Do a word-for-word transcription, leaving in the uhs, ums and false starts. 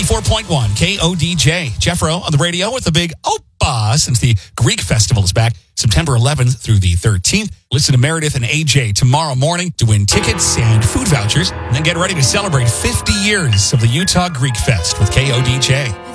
ninety-four point one K O D J. Jeff Rowe on the radio with the big Opa since the Greek Festival is back September eleventh through the thirteenth. Listen to Meredith and A J tomorrow morning to win tickets and food vouchers. And then get ready to celebrate fifty years of the Utah Greek Fest with K O D J.